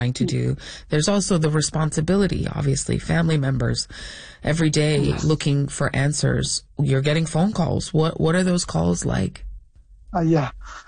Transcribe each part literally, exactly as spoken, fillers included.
trying to do. There's also the responsibility, obviously, family members every day Yes. looking for answers. You're getting phone calls. What what are those calls like? Uh, yeah.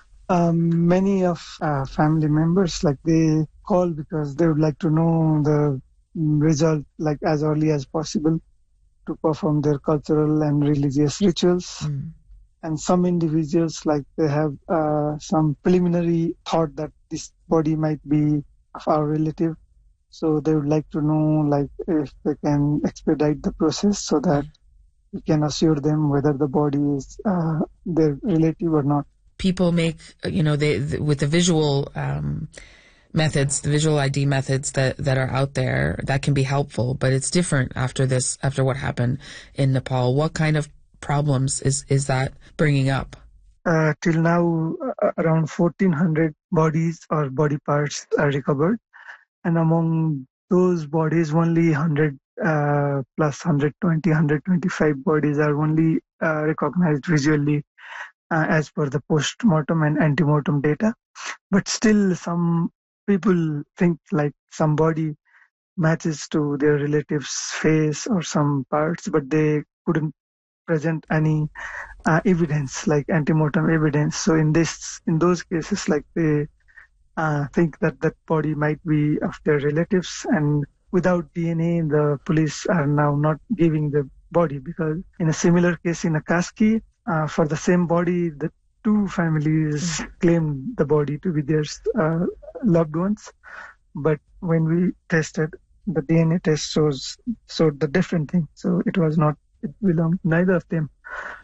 Um, many of uh, family members, like they call because they would like to know the mm, result like as early as possible to perform their cultural and religious rituals. Mm. And some individuals, like they have uh, some preliminary thought that this body might be of our relative. So they would like to know like if they can expedite the process so that we can assure them whether the body is uh, their relative or not. People make, you know, they th- with the visual um, methods, the visual I D methods that, that are out there, that can be helpful, but it's different after this, after what happened in Nepal. What kind of problems is, is that bringing up? Uh, till now, uh, around fourteen hundred bodies or body parts are recovered. And among those bodies, only one hundred uh, plus one hundred twenty, one hundred twenty-five bodies are only uh, recognized visually uh, as per the post-mortem and anti-mortem data. But still, some people think like some body matches to their relative's face or some parts, but they couldn't present any uh, evidence like anti-mortem evidence. So in this, in those cases, like they uh, think that that body might be of their relatives, and without D N A, the police are now not giving the body, because in a similar case in Akaski, uh, for the same body, the two families claimed the body to be their uh, loved ones, but when we tested, the D N A test shows showed the different thing. So it was not, it belonged to neither of them.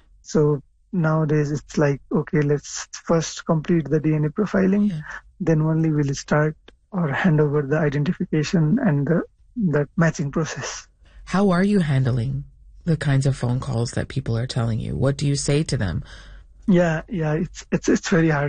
So nowadays it's like, okay, let's first complete the D N A profiling, Yeah. then only we'll start or hand over the identification and the that matching process. How are you handling the kinds of phone calls that people are telling you? What do you say to them? Yeah, yeah, it's it's it's very hard.